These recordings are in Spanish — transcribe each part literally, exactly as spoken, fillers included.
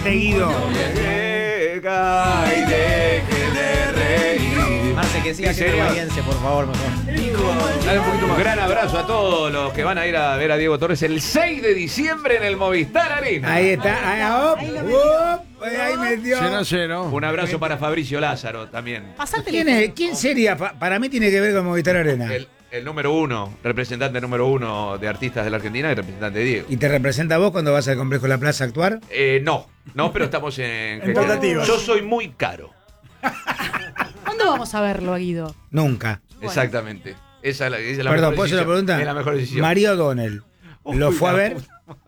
Seguido. Llega y deje de reír. Marce, que siga siendo bahiense, por favor, mejor. Dale un poquito más. Un gran abrazo a todos los que van a ir a ver a Diego Torres el seis de diciembre en el Movistar Arena. Ahí está. Ahí, op, op, ahí metió. Cero, cero. Un abrazo para Fabricio Lázaro también. ¿Quién, es? ¿Quién sería? Pa- para mí tiene que ver con Movistar Arena. El, el número uno, representante número uno de artistas de la Argentina y representante de Diego. ¿Y te representa a vos cuando vas al complejo La Plaza a actuar? Eh, no, no, pero estamos en... En tratativas. Yo soy muy caro. ¿Cuándo vamos a verlo, Guido? Nunca. Bueno. Exactamente. Esa es la, esa es la Perdón, mejor ¿puedo hacer una decisión. pregunta? Es la mejor decisión. María O'Donnell. ¿Lo Uy, fue a la ver?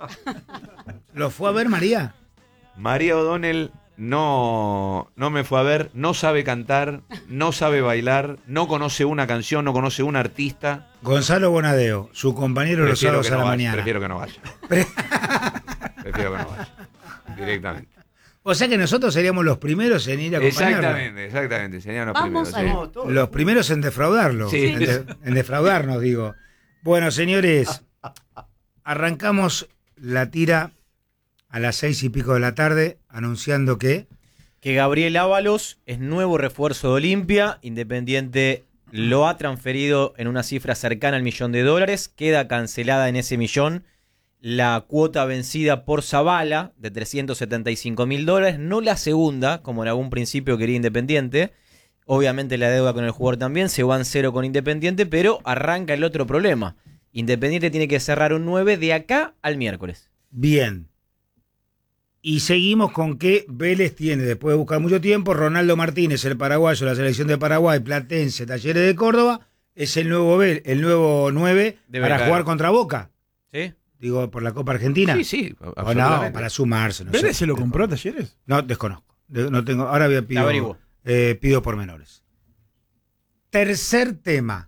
¿Lo fue a ver, María? María O'Donnell no, no me fue a ver, no sabe cantar, no sabe bailar, no conoce una canción, no conoce un artista. Gonzalo Bonadeo, su compañero los Prefiero sábados que a no la vaya, mañana. Prefiero que no vaya. Prefiero que no vaya. Directamente. O sea que nosotros seríamos los primeros en ir a acompañarlo. Exactamente, exactamente. Serían los Vamos primeros. a- sí. Los primeros en defraudarlo. Sí. En, de- en defraudarnos, digo. Bueno, señores, arrancamos la tira a las seis y pico de la tarde anunciando que... Que Gabriel Ábalos es nuevo refuerzo de Olimpia. Independiente lo ha transferido en una cifra cercana al millón de dólares. Queda cancelada en ese millón la cuota vencida por Zavala de trescientos setenta y cinco mil dólares. No la segunda, como en algún principio quería Independiente. Obviamente la deuda con el jugador también. Se va en cero con Independiente, pero arranca el otro problema. Independiente tiene que cerrar un nueve de acá al miércoles. Bien. Y seguimos con que Vélez tiene, después de buscar mucho tiempo, Ronaldo Martínez, el paraguayo, la selección de Paraguay, Platense, Talleres de Córdoba, es el nuevo Vel- el nuevo nueve Debe para caer. jugar contra Boca. ¿Sí? Digo, por la Copa Argentina. Sí, sí, O no, absolutamente. para sumarse. No sé. ¿Vélez se lo compró a Talleres? No, desconozco. De- No tengo, ahora voy a pido, averiguo. eh, pido pormenores. Tercer tema.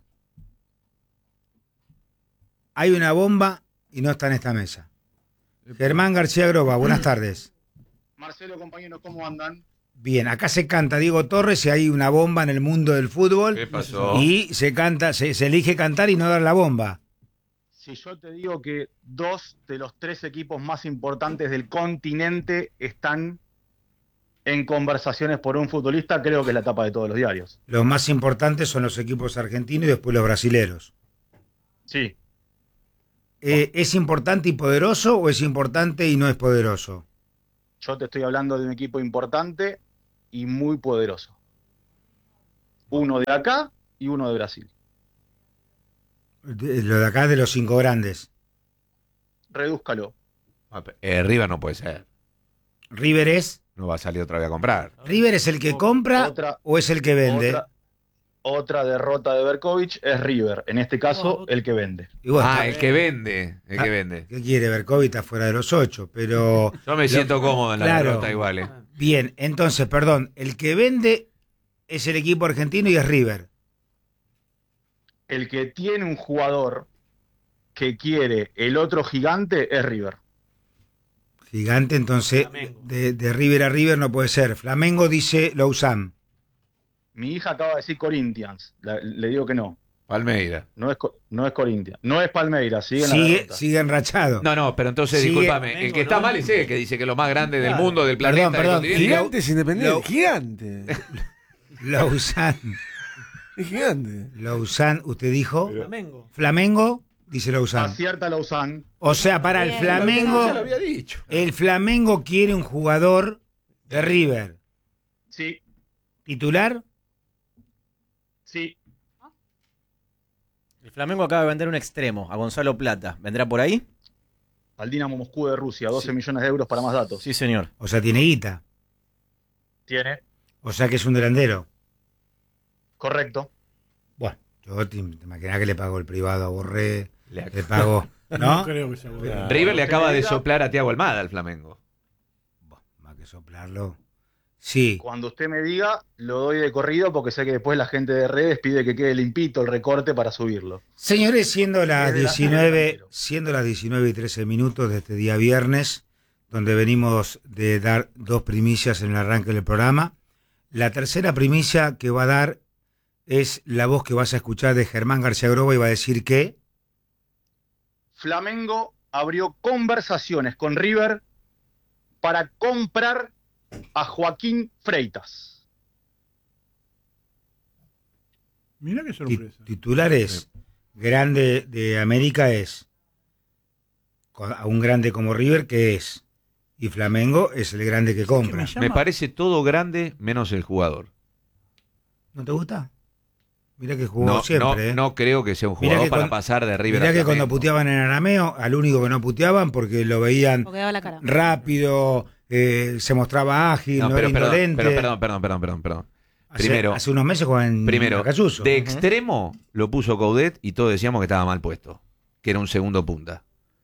Hay una bomba y no está en esta mesa. Germán García Groba, buenas tardes. Marcelo, compañeros, ¿cómo andan? Bien, acá se canta Diego Torres y hay una bomba en el mundo del fútbol. ¿Qué pasó? Y se canta, se, se elige cantar y no dar la bomba. Si yo te digo que dos de los tres equipos más importantes del continente están en conversaciones por un futbolista, creo que es la tapa de todos los diarios. Los más importantes son los equipos argentinos y después los brasileros. Sí, Eh, ¿Es importante y poderoso o es importante y no es poderoso? yo te estoy hablando de un equipo importante y muy poderoso. Uno de acá y uno de Brasil. De- Lo de acá de los cinco grandes. Redúzcalo. Eh, River no puede ser. River es... No va a salir otra vez a comprar. ¿River es el que compra Otra- o es el que vende? Otra, otra derrota de Berkovich es River, en este caso el que vende. Y vos, Ah, está- el que vende. El Ah, que vende. ¿Qué quiere? Berkovich está fuera de los ocho, pero... Yo me siento cómodo en la Claro. derrota igual. eh. Bien, entonces, perdón, el que vende es el equipo argentino y es River. El que tiene un jugador que quiere el otro gigante es River. Gigante, entonces, de, de River a River no puede ser. Flamengo dice Lausanne. Mi hija acaba de decir Corinthians. La- le digo que no. Palmeira. No es, Co- no es Corinthians. No es Palmeiras. Sigue en la Sigue, derrota. sigue enrachado. No, no, pero entonces, Sigue- discúlpame. El que está mal es él, que dice que lo más grande del mundo, del planeta, Perdón, del perdón. continente. Gigante es independiente. Lo- Gigante. Lausanne. Es gigante. Lausanne, usted dijo. Flamengo. Flamengo, dice Lausanne. Acierta Lausanne. O sea, para el Bien. Flamengo, Ya lo había dicho. el Flamengo quiere un jugador de River. Sí, ¿Titular? sí. El Flamengo acaba de vender un extremo a Gonzalo Plata. ¿Vendrá por ahí? Al Dinamo Moscú de Rusia. doce millones de euros para más datos. Sí, señor. O sea, tiene guita. Tiene. O sea, que es un delantero. Correcto. Bueno, yo te, te imaginás que le pago el privado a Borré, Le- le pago, ¿no? creo que sea bueno. River le acaba de soplar a Thiago Almada al Flamengo. Bueno, más que soplarlo. Sí, Cuando usted me diga, lo doy de corrido porque sé que después la gente de redes pide que quede limpito el recorte para subirlo. señores, siendo las Desde la- diecinueve, siendo las diecinueve y trece minutos de este día viernes, donde venimos de dar dos primicias en el arranque del programa, la tercera primicia que va a dar es la voz que vas a escuchar de Germán García Groba y va a decir que... Flamengo abrió conversaciones con River para comprar a Joaquín Freitas? Mirá qué Ti- sorpresa. Titulares grande de América es co- a un grande como River que es, y Flamengo es el grande que compra. me llama- Me parece todo grande menos el jugador. ¿No te gusta? Mira que jugó No, siempre, no, ¿eh? no creo que sea un Mirá jugador que para cuando- pasar de River Mirá a que cuando Flamengo. puteaban en arameo, al único que no puteaban porque lo veían Porque daba la cara. rápido, eh, se mostraba ágil, no, No, pero era perdón, indolente. pero perdón, perdón, perdón, perdón, perdón. Hace, Primero, hace unos meses jugaba en primero, Acasuso. de extremo lo puso Coudet y todos decíamos que estaba mal puesto, que era un segundo punta.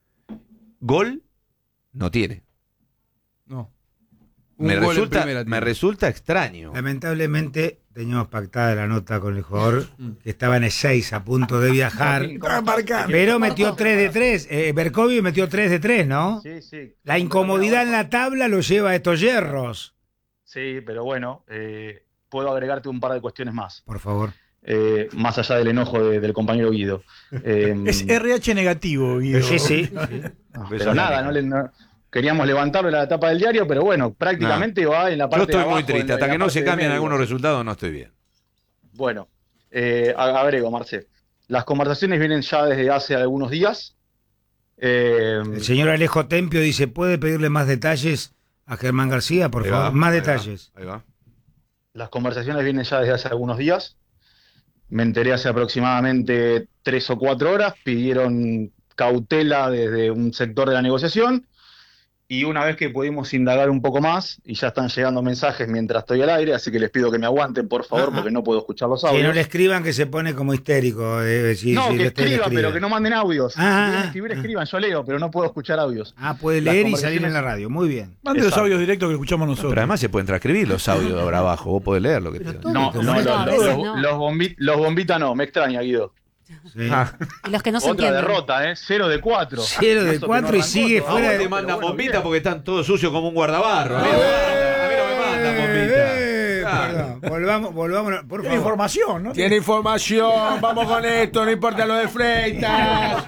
Gol no tiene. No. Un Me gol en resulta, primera me tiene. resulta extraño. Lamentablemente teníamos pactada la nota con el jugador Mm. que estaba en Ezeiza a punto de viajar, pero metió tres de tres. Eh, Berkovio metió tres de tres, ¿no? Sí, sí. La incomodidad en la tabla lo lleva a estos hierros. Sí, pero bueno, eh, puedo agregarte un par de cuestiones más, Por favor. eh, más allá del enojo de- del compañero Guido. Eh, Es R H negativo, Guido. Sí, sí. pero nada, no le- no- queríamos levantarlo en la tapa del diario, pero bueno, prácticamente va en la Yo parte estoy de abajo, muy triste. en la- Hasta en que la no parte se de cambien medio. algunos resultados, no estoy bien. Bueno, eh, a- agrego, Marce. Las conversaciones vienen ya desde hace algunos días. Eh, El señor Alejo Tempio dice, ¿puede pedirle más detalles a Germán García? Por Ahí favor, va, más ahí va, detalles. ahí va. Las conversaciones vienen ya desde hace algunos días. Me enteré hace aproximadamente tres o cuatro horas. Pidieron cautela desde un sector de la negociación. Y una vez que pudimos indagar un poco más, y ya están llegando mensajes mientras estoy al aire, así que les pido que me aguanten, por favor, Ah, porque no puedo escuchar los Que audios. no le escriban que se pone como histérico. eh, si- No, si que usted le escriban, escribe. pero que no manden audios. Ah, si quieren ah, escribir, ah. escriban. Yo leo, pero no puedo escuchar audios. Ah, puede Las leer y salir en conversaciones- la radio. Muy bien. Mande los Exacto. audios directos que lo escuchamos nosotros. Pero además se pueden transcribir los audios de ahora abajo. Vos podés leer lo que te todo- No, No, no, no, los, a veces los- no. los bombi- los bombitas no, me extraña, Guido. Sí. Ah, Y los que no se Otra entienden. derrota, ¿eh? Cero de cuatro. Cero de Eso que cuatro no y arrancó sigue todavía, fuera de- te pero mandan bueno, bombitas bien. porque están todos sucios como un guardabarro. A mí no me mandan, a mí no me mandan bombitas. Eh, Claro. perdón. Volvamos, volvamos, por Tiene favor. información, ¿no? Tiene información, vamos con esto, no importa lo de Freitas.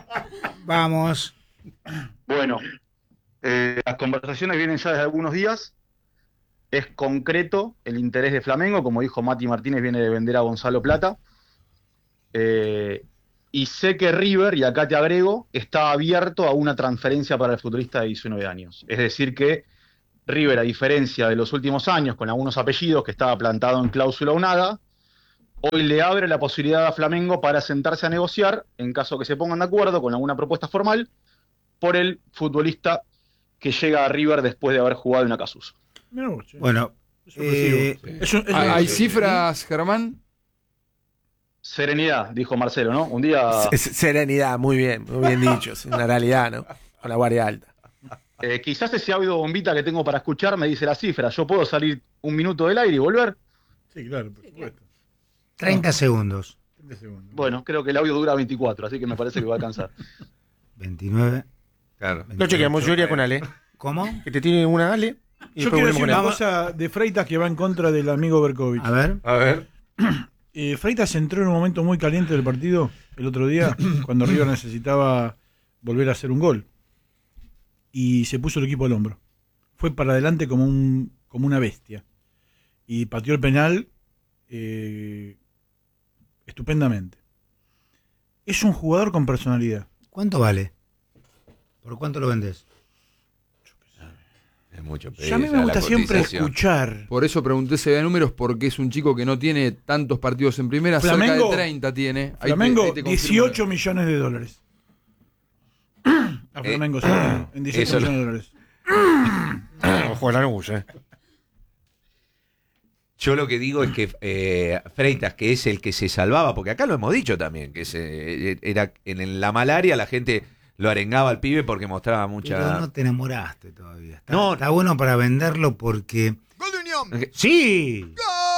Vamos. Bueno, eh, las conversaciones vienen ya desde algunos días. Es concreto el interés de Flamengo, como dijo Mati Martínez, viene de vender a Gonzalo Plata. Eh, y sé que River, y acá te agrego, está abierto a una transferencia para el futbolista de diecinueve años. Es decir que River, a diferencia de los últimos años, con algunos apellidos que estaba plantado en cláusula o nada, hoy le abre la posibilidad a Flamengo para sentarse a negociar, en caso que se pongan de acuerdo con alguna propuesta formal, por el futbolista que llega a River después de haber jugado en Acasuso. Mirá vos, che. Bueno, Es sorpresivo. eh, Es un- es ¿Hay un- hay cifras, Germán? Serenidad, dijo Marcelo, ¿no? Un día, S- Serenidad, muy bien, muy bien dicho. Es una realidad, ¿no? Con la guardia alta. eh, quizás ese audio bombita que tengo para escuchar me dice la cifra. ¿Yo puedo salir un minuto del aire y volver? Sí, claro, por supuesto. treinta segundos. treinta segundos. Bueno, creo que el audio dura veinticuatro, así que me parece que va a alcanzar. veintinueve. Claro. Lo chequeamos, yo iría con Ale. ¿Cómo? Que te tiene una Ale. Y Yo después quiero decir volvemos con una él. cosa de Freitas que va en contra del amigo Berkovich. A ver. A ver. Eh, Freitas entró en un momento muy caliente del partido el otro día, cuando River necesitaba volver a hacer un gol. Y se puso el equipo al hombro. Fue para adelante como, un, como una bestia. Y pateó el penal eh, estupendamente. Es un jugador con personalidad. ¿Cuánto vale? ¿Por cuánto lo vendes? Es mucho Ya a mí pedir, me la gusta siempre cotización. escuchar. Por eso pregunté si había números, porque es un chico que no tiene tantos partidos en primera, cerca Flamengo- de treinta tiene. Ahí te- Flamengo, ahí te confirmo. dieciocho millones de dólares. A Flamengo, Eh, sí, en dieciocho eso lo- millones de dólares. Ojo, la Lanús, eh. Yo lo que digo es que eh, Freitas, que es el que se salvaba, porque acá lo hemos dicho también, que se, era en, en la malaria la gente lo arengaba al pibe porque mostraba mucha... Pero no te enamoraste todavía. Está, No. está bueno para venderlo porque... Gol de Unión. ¡Sí!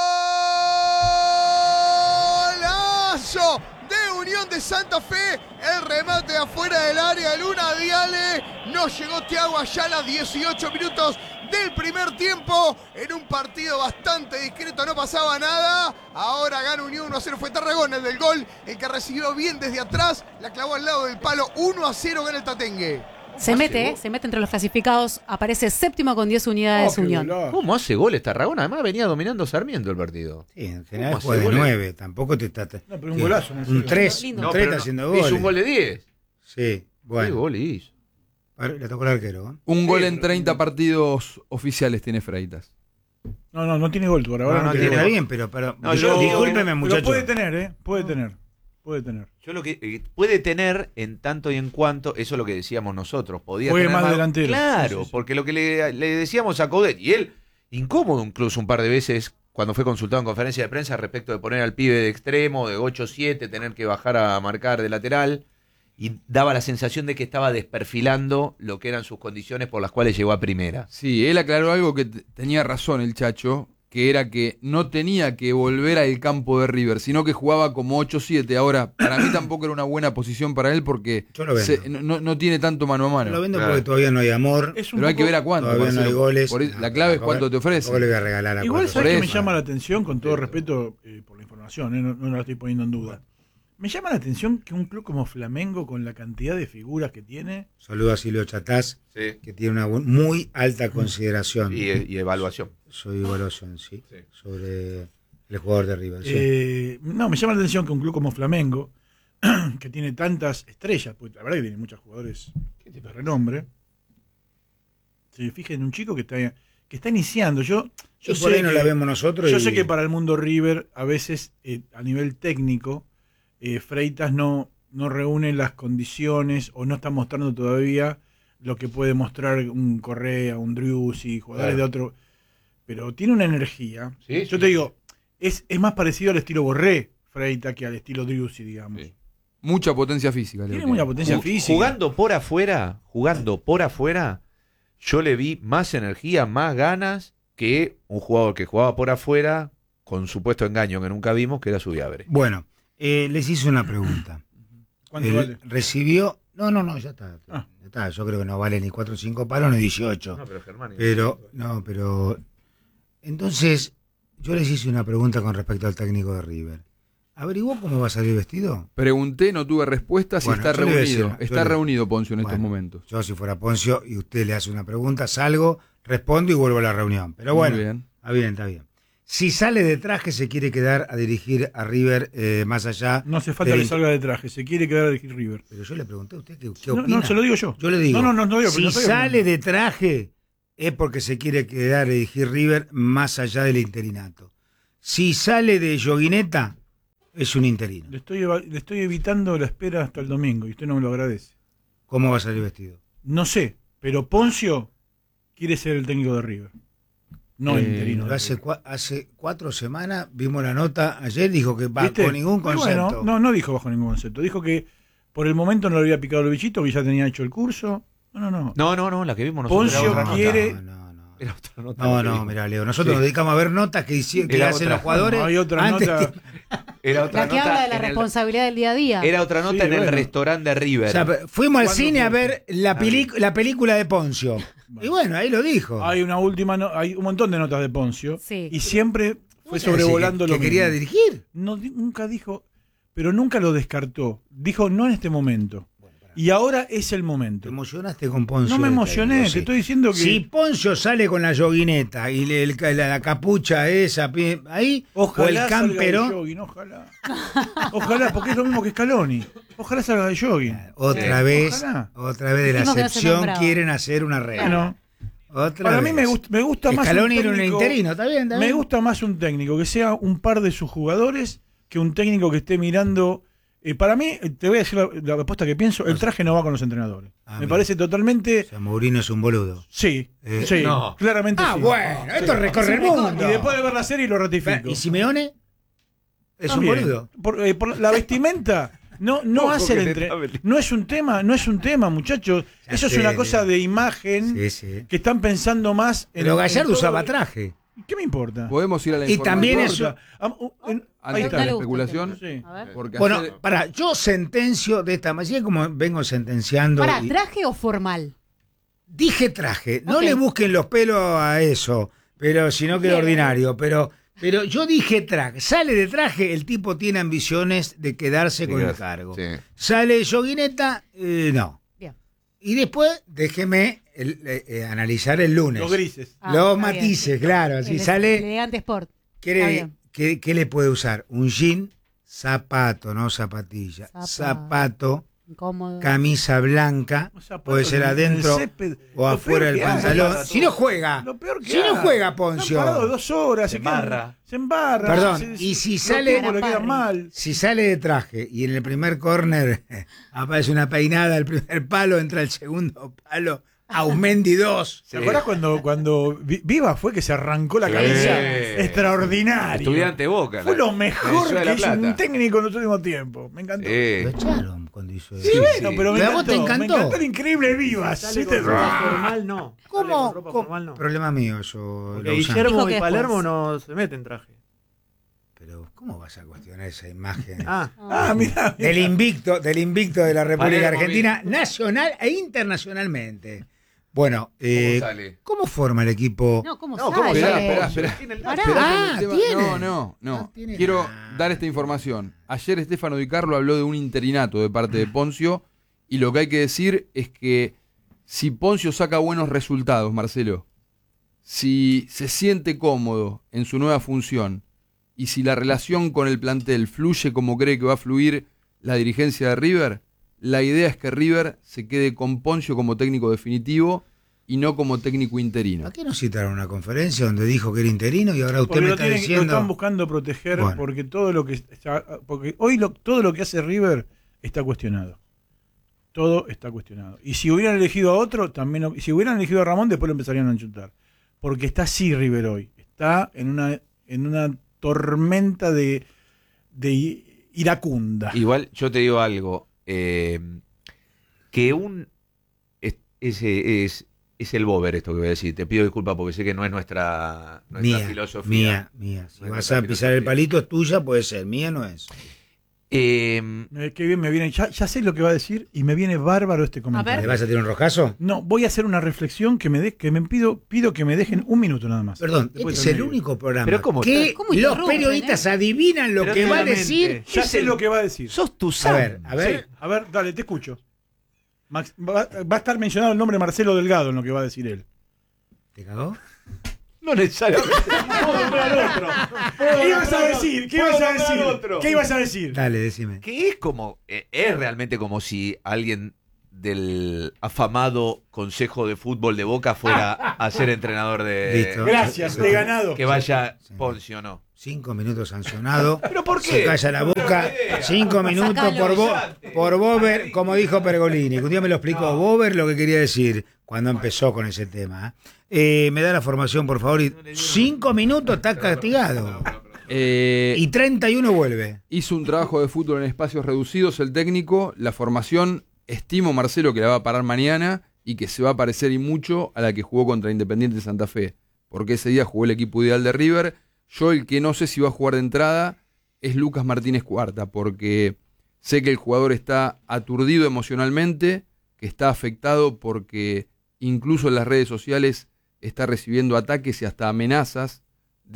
¡Golazo de Unión de Santa Fe! El remate afuera del área, Luna Viale. No llegó Thiago Ayala, dieciocho minutos del primer tiempo. En un partido bastante discreto, no pasaba nada. Ahora gana Unión uno a cero. Fue Tarragona el del gol, el que recibió bien desde atrás. La clavó al lado del palo. uno a cero gana el Tatengue. Se mete, ¿eh? Se mete entre los clasificados. Aparece séptimo con diez unidades Oh, qué Unión. golazo. ¿Cómo hace goles Tarragona? Además venía dominando Sarmiento el partido. Sí, en general ¿Cómo juega de hace goles? nueve, tampoco te está... No, pero un ¿qué? golazo, no sé. Un tres, Lindo. un No, tres pero está no, haciendo goles. hizo un gol de diez. Sí, ¿Qué bueno. gol hizo? A ver, le tocó el arquero, ¿eh? Un gol en treinta partidos oficiales tiene Freitas. No, no, no tiene gol por ahora. No, No, no tiene Está tiene- gol. bien, pero, pero No, yo digo discúlpeme, que- Pero muchachos. puede tener, ¿eh? Puede tener. Puede tener. Yo lo que eh, puede tener en tanto y en cuanto, eso es lo que decíamos nosotros, podía Juegue tener más delantero. Claro, Sí, sí, sí. porque lo que le, le decíamos a Coudet, y él, incómodo incluso un par de veces, cuando fue consultado en conferencia de prensa respecto de poner al pibe de extremo, de ocho siete, tener que bajar a marcar de lateral, y daba la sensación de que estaba desperfilando lo que eran sus condiciones por las cuales llegó a primera. Sí, él aclaró algo que t- tenía razón el Chacho, que era que no tenía que volver al campo de River, sino que jugaba como ocho siete. Ahora, para mí tampoco era una buena posición para él porque Yo lo vendo. se- no, no tiene tanto mano a Lo mano. vendo Claro. porque todavía no hay amor. Es un Pero hay poco- que ver a cuánto. Todavía no hay Marcelo. goles. Por eso- No, la clave es tampoco- cuánto te ofrece. tampoco le voy a regalar a Igual, cuatro. ¿sabes qué me eso. llama la atención? Con todo respeto eh, por la información, eh, no, no la estoy poniendo en duda. Me llama la atención que un club como Flamengo, con la cantidad de figuras que tiene, Saludo a Silvio Chatás, Sí. que tiene una bu- muy alta consideración. Y, y evaluación. Soy goloso en sí, Sí. sobre el jugador de River. sí. eh, no, me llama la atención que un club como Flamengo, que tiene tantas estrellas, porque la verdad que tiene muchos jugadores de renombre, se fija en un chico que está, que está iniciando. Yo, yo Y por sé ahí no que- la vemos nosotros. Yo y- sé que para el mundo River, a veces, eh, a nivel técnico, eh, Freitas no, no reúne las condiciones o no está mostrando todavía lo que puede mostrar un Correa, un Driussi, jugadores Claro. de otro. Pero tiene una energía. Sí, Yo sí. te digo, es, es más parecido al estilo Borré, Freitas, que al estilo Driussi, digamos. Sí. Mucha potencia física. Tiene Leo mucha tiene. potencia Ju- física. Jugando por afuera, jugando por afuera, yo le vi más energía, más ganas que un jugador que jugaba por afuera con supuesto engaño que nunca vimos, que era Subiabre. Bueno, eh, les hice una pregunta. ¿Cuánto Él vale? Recibió. No, no, no, ya está. Ah. Ya está. Yo creo que no vale ni cuatro o cinco palos ni dieciocho. pero Germán. Pero, no, pero. Entonces, yo les hice una pregunta con respecto al técnico de River. ¿Averiguó cómo va a salir vestido? Pregunté, no tuve respuesta si Bueno, está yo le voy a decir, reunido. yo Está le- reunido Poncio en estos Bueno, momentos. Yo, si fuera Poncio y usted le hace una pregunta, salgo, respondo y vuelvo a la reunión. Pero Muy bueno, bien. está bien, está bien. Si sale de traje, se quiere quedar a dirigir a River eh, más allá. No hace falta del- que salga de traje, se quiere quedar a dirigir River. Pero yo le pregunté a usted qué, qué No, opina. no, se lo digo yo. Yo le digo, No, no, no, no digo, si no estoy sale opinando. de traje es porque se quiere quedar a dirigir River más allá del interinato. Si sale de yoguineta, es un interino. Le estoy, eva- le estoy evitando la espera hasta el domingo y usted no me lo agradece. ¿Cómo va a salir vestido? No sé, pero Poncio quiere ser el técnico de River. No el Eh, interino. de Hace, River. cua- hace cuatro semanas vimos la nota, ayer dijo que ¿Viste? bajo ningún Muy concepto. bueno, no, no dijo bajo ningún concepto. Dijo que por el momento no le había picado el bichito, que ya tenía hecho el curso. No, no, no. No, no, no, la que vimos nosotros. Poncio era otra quiere- nota. No, no, no. Era otra nota. No, la que no, vimos. mira, Leo, nosotros Sí. nos dedicamos a ver notas que, hici- que Era hacen otra. los jugadores. No, hay otra antes nota. que- Era otra La que nota habla de la en el- responsabilidad del día a día. Era otra nota Sí, en el bueno. restaurante de River. O sea, fuimos al ¿Cuándo cine a fue? ver la, peli- la película de Poncio. Y bueno, ahí lo dijo. Hay una última, no- hay un montón de notas de Poncio. Sí. Y siempre fue ¿Cómo quiere sobrevolando decir lo que, que quería mismo. dirigir. No, di- nunca dijo, pero nunca lo descartó. Dijo no en este momento. Y ahora es el Te momento. emocionaste con Poncio. No me de emocioné, técnico, te estoy diciendo que Si Poncio sale con la yoguineta y le- el- la, la capucha esa pi- ahí, ojalá o el salga de campero, jogging, ojalá. Ojalá, porque es lo mismo que Scaloni. Ojalá salga de jogging. otra Eh, vez, ojalá. otra vez de la Dijimos que no se excepción nombraba. quieren hacer una regla. Bueno, Otra para vez. mí me gusta, me gusta más un Scaloni era un técnico- interino, está bien, está bien. Me gusta más un técnico que sea un par de sus jugadores que un técnico que esté mirando. Eh, para mí, eh, te voy a decir la, la respuesta que pienso: el traje no va con los entrenadores. Ah, me mira. parece totalmente. O sea, Mourinho es un boludo. Sí, Eh, sí, no. claramente Ah, sí. bueno, esto recorre el mundo. Y después de ver la serie lo ratifico. ¿Y Simeone? Es También. un boludo. Por, eh, por la vestimenta. No, no Ojo hace el que te entre... está metiendo. No es un tema, no es un tema, muchachos. Ya Eso es sé, una cosa Leo. de imagen Sí, sí. que están pensando más en. Pero en Gallardo todo- usaba traje. ¿Qué me importa? Podemos ir a la Y información. también No eso- importa. Am- u- en- ahí Antes de está. la le gusta especulación. Sí. A ver. Porque Bueno, ayer- para, yo sentencio de esta manera, como vengo sentenciando. ¿Para y- traje o formal? Dije traje, no Ok. le busquen los pelos a eso, pero si no queda Bien. ordinario, pero pero yo dije traje, sale de traje, el tipo tiene ambiciones de quedarse con el cargo. Sí. Sale de yoguineta, eh, no. Bien. Y después déjeme el, eh, eh, analizar el lunes. Los grises. Ah, Los está matices, bien. claro. Si El sale, Elegante Sport. ¿qué Está le, bien. qué- qué le puede usar? Un jean, zapato, no zapatilla. Zapato. Zapato, Incómodo. camisa blanca, Un zapato puede ser en el adentro césped. o Lo afuera peor del que hay. pantalón. Si no juega, Lo peor que si no hay. juega, Poncio. Están parados dos horas. Se se quedan- embarra. Se embarra. Perdón, se- y si los sale- tiempos le quedan mal. Si sale de traje y en el primer córner aparece una peinada, el primer palo, entra el segundo palo, Aumendi dos. ¿Te acuerdas cuando, cuando Vi- Viva fue que se arrancó la Sí. cabeza? Extraordinario. Estudiante Boca. Fue la- lo mejor Venezuela que hizo un Plata. técnico en los últimos tiempos. Me encantó. Eh, Lo echaron cuando hizo eso. Sí, bueno, sí. pero me ¿Pero a vos encantó, te me encantó? encantó el increíble Vivas. Sale ¿viste? con ropa formal, no. Sale ¿Cómo? con ropa ¿Cómo? formal, no. Problema mío eso. Porque Lausana. Guillermo Dijo y que Palermo después. no se meten en traje. Pero, ¿cómo vas a cuestionar esa imagen? Ah, Ah, mira. Del invicto, del invicto de la República Palermo, Argentina, nacional e internacionalmente. Bueno, eh, ¿Cómo sale? ¿cómo forma el equipo? No, ¿cómo No, sale? ¿cómo Esperá, sale? esperá, esperá. Tiene el- Pará. Esperá con Ah, el tema- ¿tiene? No, no, no. No tiene Quiero nada. dar esta información. Ayer Estefano Di Carlo habló de un interinato de parte de Poncio y lo que hay que decir es que si Poncio saca buenos resultados, Marcelo, si se siente cómodo en su nueva función y si la relación con el plantel fluye como cree que va a fluir la dirigencia de River, la idea es que River se quede con Poncio como técnico definitivo y no como técnico interino. ¿Para qué nos citaron una conferencia donde dijo que era interino y ahora usted Porque me lo, está tienen- lo diciendo? están buscando proteger Bueno. porque todo lo que está- porque hoy lo- todo lo que hace River está cuestionado. Todo está cuestionado. Y si hubieran elegido a otro, también lo- si hubieran elegido a Ramón, después lo empezarían a insultar. Porque está así River hoy. Está en una en una tormenta de de i- iracunda. Igual yo te digo algo. eh, que un. Es, ese es, es el bober esto que voy a decir. Te pido disculpas porque sé que no es nuestra, nuestra Mía, filosofía. mía, mía. Si No es vas nuestra a pisar el filosofía. palito es tuya, puede ser. Mía no es. Eh, Eh, qué bien me viene. Ya, ya sé lo que va a decir y me viene bárbaro este comentario. ¿Le vas a tirar un rojazo? No, voy a hacer una reflexión que me de, que me pido pido que me dejen un minuto nada más. Perdón, Después este es el termino. único programa Pero ¿cómo? que ¿Cómo los interrumpen, periodistas eh? adivinan lo Pero que va a claramente. decir. Ya Es sé el- lo que va a decir. sos tu A Sam. ver, a ver. Sí, a ver, dale, te escucho. Max- va, va a estar mencionado el nombre Marcelo Delgado en lo que va a decir él. ¿Te cagó? No necesariamente. ¿Qué ibas a decir? ¿Qué ibas a decir? ¿Qué ibas a decir? Dale, decime. Que es como. eh, es realmente como si alguien del afamado Consejo de Fútbol de Boca fuera a ser entrenador de. Listo. Gracias, te he ganado. Que vaya Sí. Poncio, ¿no? Cinco minutos sancionado. ¿Pero por Se qué? calla la boca. Cinco minutos Sacalo. por, Bo- por Bober, como dijo Pergolini. Que un día me lo explicó Bober lo que quería decir cuando empezó con ese tema. ¿eh? Eh, me da la formación, por favor. Y cinco minutos está castigado. Eh, Y treinta y uno vuelve. Hizo un trabajo de fútbol en espacios reducidos el técnico. La formación, estimo, Marcelo, que la va a parar mañana y que se va a parecer y mucho a la que jugó contra Independiente de Santa Fe. Porque ese día jugó el equipo ideal de River. Yo el que no sé si va a jugar de entrada es Lucas Martínez Cuarta, porque sé que el jugador está aturdido emocionalmente, que está afectado porque incluso en las redes sociales está recibiendo ataques y hasta amenazas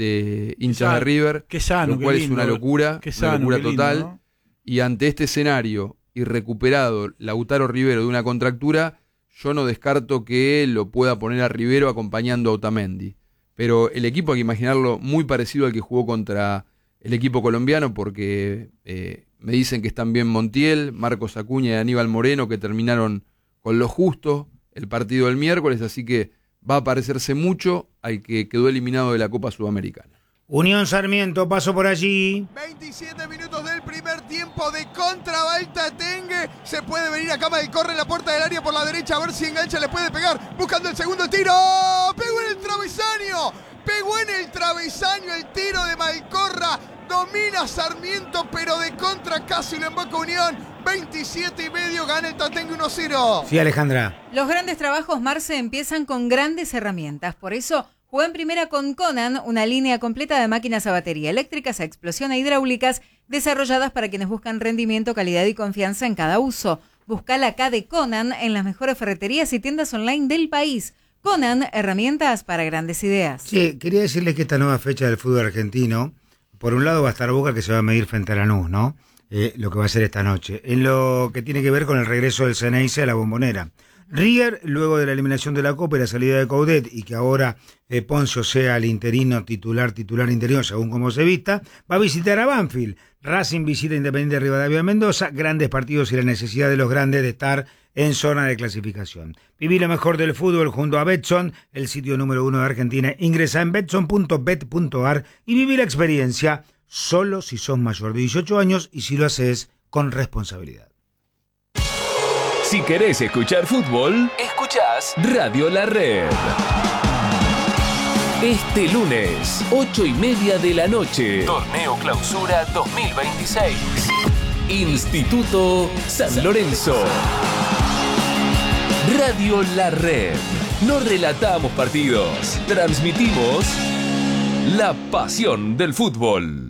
de hinchas de sano, River, Qué sano, lo cual qué es lindo. una locura, Qué una sano, locura qué lindo, total. ¿no? Y ante este escenario y recuperado Lautaro Rivero de una contractura, yo no descarto que lo pueda poner a Rivero acompañando a Otamendi. Pero el equipo hay que imaginarlo muy parecido al que jugó contra el equipo colombiano, porque eh, me dicen que están bien Montiel, Marcos Acuña y Aníbal Moreno, que terminaron con lo justo el partido del miércoles, así que va a parecerse mucho al que quedó eliminado de la Copa Sudamericana. Unión Sarmiento, paso por allí. veintisiete minutos del primer tiempo de contra Balta Tengue. Se puede venir a cama y corre en la puerta del área por la derecha a ver si engancha, le puede pegar. Buscando el segundo tiro. Pegó en el travesaño. Pegó en el travesaño el tiro de Malcorra. Domina Sarmiento, pero de contra casi lo emboca Unión. veintisiete y medio, gana el Tatengue uno cero. Sí, Alejandra. Los grandes trabajos, Marce, empiezan con grandes herramientas. Por eso, jugó en primera con Conan, una línea completa de máquinas a batería eléctricas, a explosión e hidráulicas, desarrolladas para quienes buscan rendimiento, calidad y confianza en cada uso. Buscala acá de Conan en las mejores ferreterías y tiendas online del país. Conan, herramientas para grandes ideas. Sí, quería decirles que esta nueva fecha del fútbol argentino, por un lado va a estar Boca, que se va a medir frente a Lanús, ¿no? Eh, lo que va a ser esta noche. En lo que tiene que ver con el regreso del Ceneice a la Bombonera. River, luego de la eliminación de la Copa y la salida de Coudet, y que ahora eh, Poncio sea el interino titular, titular interino, según como se vista, va a visitar a Banfield. Racing visita Independiente Rivadavia Mendoza, grandes partidos y la necesidad de los grandes de estar en zona de clasificación. Viví lo mejor del fútbol junto a Betson, el sitio número uno de Argentina. Ingresa en betson punto bet punto ar y viví la experiencia solo si sos mayor de dieciocho años y si lo haces con responsabilidad. Si querés escuchar fútbol, escuchás Radio La Red. Este lunes, ocho y media de la noche, Torneo Clausura dos mil veintiséis. Instituto San Lorenzo. Radio La Red. No relatamos partidos, transmitimos la pasión del fútbol.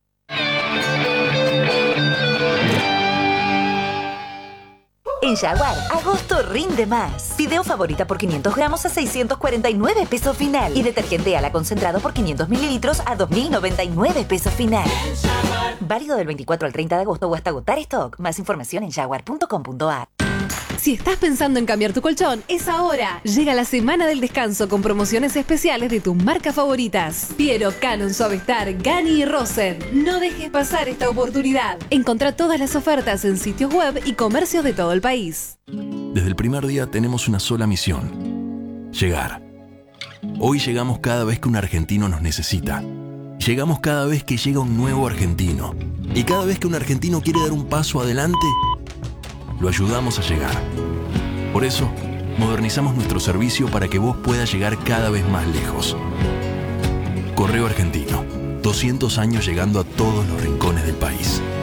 En Jaguar, agosto rinde más. Fideo favorita por quinientos gramos a seiscientos cuarenta y nueve pesos final. Y detergente ala concentrado por quinientos mililitros a dos mil noventa y nueve pesos final. Válido del veinticuatro al treinta de agosto o hasta agotar stock. Más información en jaguar punto com punto ar. Si estás pensando en cambiar tu colchón, es ahora. Llega la semana del descanso con promociones especiales de tus marcas favoritas. Piero, Canon, Suavestar, Gani y Rosen. No dejes pasar esta oportunidad. Encontrá todas las ofertas en sitios web y comercios de todo el país. Desde el primer día tenemos una sola misión: llegar. Hoy llegamos cada vez que un argentino nos necesita. Llegamos cada vez que llega un nuevo argentino. Y cada vez que un argentino quiere dar un paso adelante, lo ayudamos a llegar. Por eso, modernizamos nuestro servicio para que vos puedas llegar cada vez más lejos. Correo Argentino, doscientos años llegando a todos los rincones del país.